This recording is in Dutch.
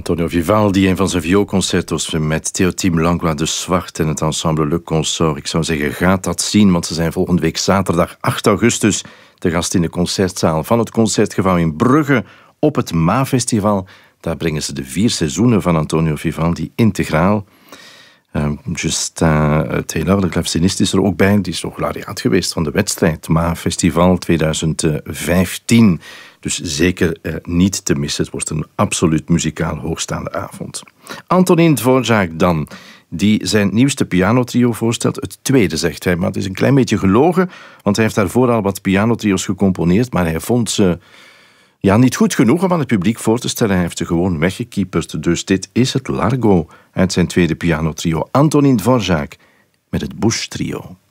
Antonio Vivaldi, een van zijn vioolconcerto's met Théotime Langlois de Swart en het ensemble Le Consort. Ik zou zeggen, gaat dat zien, want ze zijn volgende week zaterdag 8 augustus te gast in de concertzaal van het Concertgebouw in Brugge op het MA-festival. Daar brengen ze de 4 seizoenen van Antonio Vivaldi integraal. Justin Taylor, de clavecinist, is er ook bij. Die is ook laureaat geweest van de wedstrijd MA-festival 2015. Dus zeker niet te missen. Het wordt een absoluut muzikaal hoogstaande avond. Antonín Dvořák dan, die zijn nieuwste pianotrio voorstelt. Het tweede, zegt hij, maar het is een klein beetje gelogen, want hij heeft daarvoor al wat pianotrio's gecomponeerd, maar hij vond ze niet goed genoeg om aan het publiek voor te stellen. Hij heeft ze gewoon weggekieperd. Dus dit is het Largo uit zijn tweede pianotrio. Antonín Dvořák met het Bush Trio.